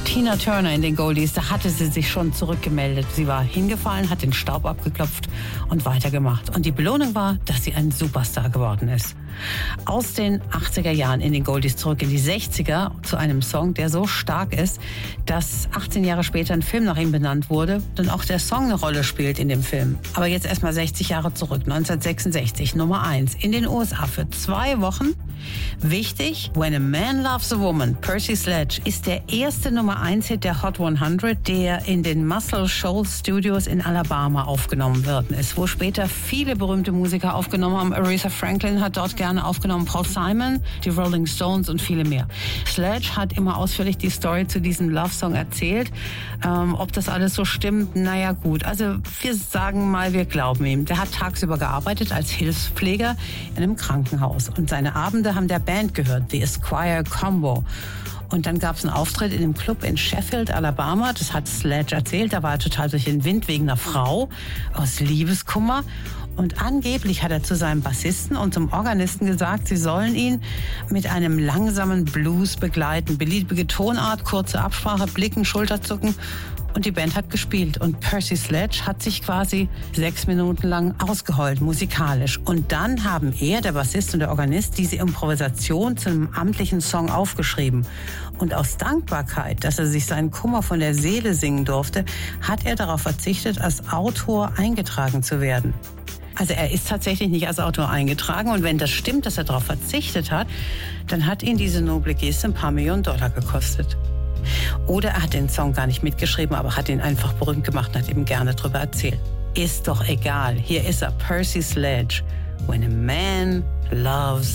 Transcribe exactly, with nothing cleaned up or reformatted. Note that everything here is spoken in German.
Tina Turner in den Goldies, da hatte sie sich schon zurückgemeldet. Sie war hingefallen, hat den Staub abgeklopft und weitergemacht. Und die Belohnung war, dass sie ein Superstar geworden ist. Aus den achtziger Jahren in den Goldies zurück in die sechziger zu einem Song, der so stark ist, dass achtzehn Jahre später ein Film nach ihm benannt wurde und auch der Song eine Rolle spielt in dem Film. Aber jetzt erstmal sechzig Jahre zurück, neunzehnhundertsechsundsechzig, Nummer eins in den U S A für zwei Wochen. Wichtig, When a Man Loves a Woman, Percy Sledge, ist der erste Nummer eins Hit der Hot hundert, der in den Muscle Shoals Studios in Alabama aufgenommen worden ist, wo später viele berühmte Musiker aufgenommen haben. Aretha Franklin hat dort gerne aufgenommen, Paul Simon, die Rolling Stones und viele mehr. Sledge hat immer ausführlich die Story zu diesem Love-Song erzählt. Ähm, ob das alles so stimmt, naja gut. Also wir sagen mal, wir glauben ihm. Der hat tagsüber gearbeitet als Hilfspfleger in einem Krankenhaus und seine Abende haben der Band gehört, The Esquire Combo. Und dann gab es einen Auftritt in einem Club in Sheffield, Alabama. Das hat Sledge erzählt. Da war er total durch den Wind wegen einer Frau aus Liebeskummer. Und angeblich hat er zu seinem Bassisten und zum Organisten gesagt, sie sollen ihn mit einem langsamen Blues begleiten. Beliebige Tonart, kurze Absprache, Blicken, Schulterzucken. Und die Band hat gespielt. Und Percy Sledge hat sich quasi sechs Minuten lang ausgeheult, musikalisch. Und dann haben er, der Bassist und der Organist, diese Improvisation zu einem amtlichen Song aufgeschrieben. Und aus Dankbarkeit, dass er sich seinen Kummer von der Seele singen durfte, hat er darauf verzichtet, als Autor eingetragen zu werden. Also er ist tatsächlich nicht als Autor eingetragen. Und wenn das stimmt, dass er darauf verzichtet hat, dann hat ihn diese noble Geste ein paar Millionen Dollar gekostet. Oder er hat den Song gar nicht mitgeschrieben, aber hat ihn einfach berühmt gemacht und hat ihm gerne darüber erzählt. Ist doch egal. Hier ist er, Percy Sledge. When a man loves